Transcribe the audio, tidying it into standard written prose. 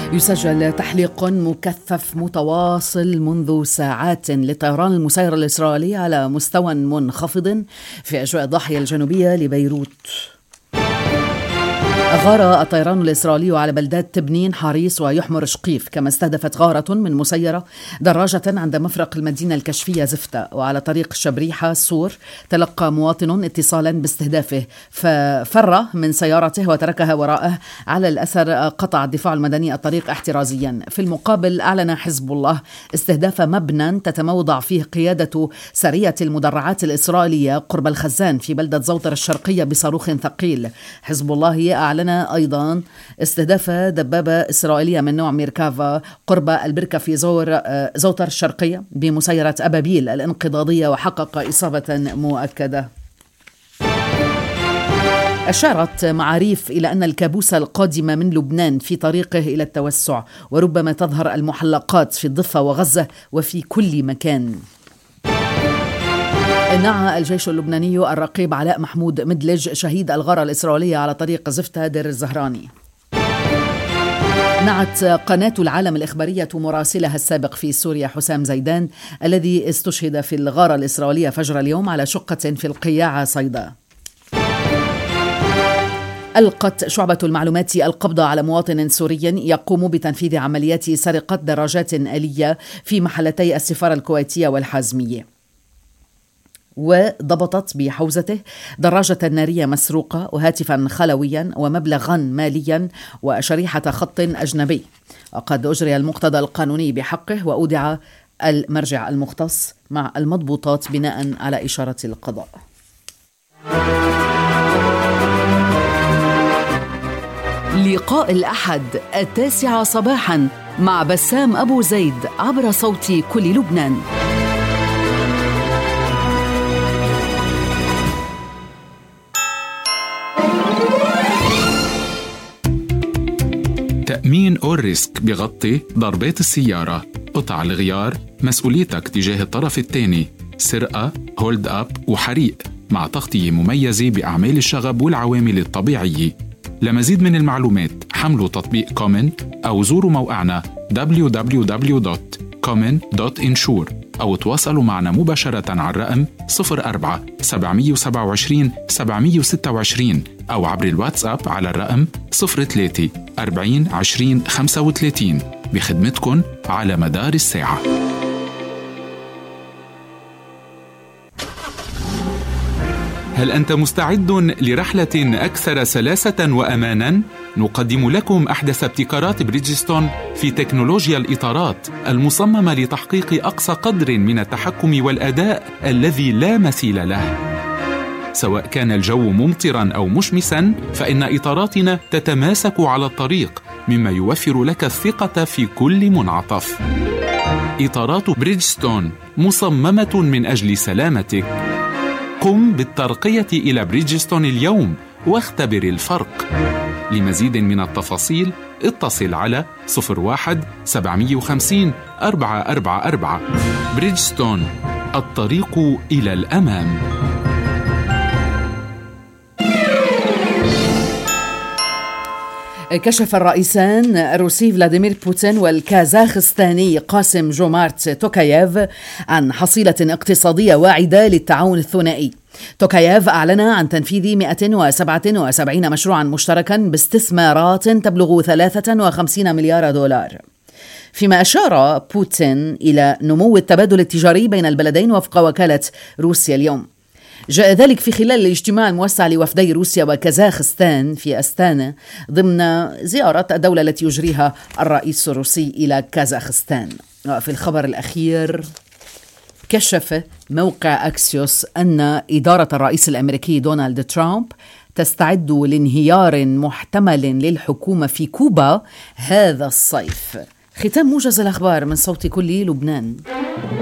يسجل تحليق مكثف متواصل منذ ساعات للطيران المسير الإسرائيلي على مستوى منخفض في أجواء الضاحية الجنوبية لبيروت. غار الطيران الإسرائيلي على بلدات تبنين، حاريس ويحمر شقيف، كما استهدفت غارة من مسيرة دراجة عند مفرق المدينة الكشفية زفتة. وعلى طريق شبريحة سور تلقى مواطن اتصالا باستهدافه ففر من سيارته وتركها وراءه. على الأثر قطع الدفاع المدني الطريق احترازيا. في المقابل أعلن حزب الله استهداف مبنى تتموضع فيه قيادة سرية المدرعات الإسرائيلية قرب الخزان في بلدة زوطر الشرقية بصاروخ ثقيل. حزب الله أعلن أيضا استهداف دبابة إسرائيلية من نوع ميركافا قرب البركة في زوطر الشرقية بمسيرة أبابيل الانقضاضية، وحقق إصابة مؤكدة. أشارت معاريف إلى أن الكابوس القادم من لبنان في طريقه إلى التوسع، وربما تظهر المحلقات في الضفة وغزة وفي كل مكان. نعى الجيش اللبناني الرقيب علاء محمود مدلج شهيد الغارة الإسرائيلية على طريق زفتة دير الزهراني. نعت قناة العالم الإخبارية مراسلها السابق في سوريا حسام زيدان الذي استشهد في الغارة الإسرائيلية فجر اليوم على شقة في القياعة صيدا. ألقت شعبة المعلومات القبض على مواطن سوري يقوم بتنفيذ عمليات سرقة دراجات آلية في محلتي السفارة الكويتية والحازمية، وضبطت بحوزته دراجة نارية مسروقة وهاتفا خلويا ومبلغا ماليا وشريحة خط أجنبي. وقد أجري المقتضى القانوني بحقه وأودع المرجع المختص مع المضبوطات بناء على إشارة القضاء. لقاء الأحد 9 صباحا مع بسام أبو زيد عبر صوت كل لبنان. تأمين أول ريسك بيغطي ضربات السيارة، قطع الغيار، مسؤوليتك تجاه الطرف الثاني، سرقة، هولد أب وحريق، مع تغطية مميزة بأعمال الشغب والعوامل الطبيعية. لمزيد من المعلومات حملوا تطبيق كومن أو زوروا موقعنا www.common.insure أو تواصلوا معنا مباشرة على الرقم 04 727 726 أو عبر الواتساب على الرقم 03 40 20 35 بخدمتكن على مدار الساعة. هل أنت مستعد لرحلة أكثر سلاسة وأماناً؟ نقدم لكم أحدث ابتكارات بريدجستون في تكنولوجيا الإطارات المصممة لتحقيق أقصى قدر من التحكم والأداء الذي لا مثيل له. سواء كان الجو ممطراً أو مشمساً، فإن إطاراتنا تتماسك على الطريق، مما يوفر لك الثقة في كل منعطف. إطارات بريدجستون مصممة من أجل سلامتك. قم بالترقية إلى بريدجستون اليوم واختبر الفرق. لمزيد من التفاصيل اتصل على 01 750 444. بريدجستون، الطريق إلى الأمام. كشف الرئيسان الروسي فلاديمير بوتين والكازاخستاني قاسم جومارت توكاييف عن حصيلة اقتصادية واعدة للتعاون الثنائي. توكاييف أعلن عن تنفيذ 177 مشروعا مشتركا باستثمارات تبلغ 53 مليار دولار. فيما أشار بوتين إلى نمو التبادل التجاري بين البلدين وفق وكالة روسيا اليوم. جاء ذلك في خلال الاجتماع الموسع لوفدي روسيا وكازاخستان في أستانا ضمن زيارة الدولة التي يجريها الرئيس الروسي إلى كازاخستان. في الخبر الأخير، كشف موقع أكسيوس أن إدارة الرئيس الأمريكي دونالد ترامب تستعد لانهيار محتمل للحكومة في كوبا هذا الصيف. ختام موجز الأخبار من صوت كل لبنان.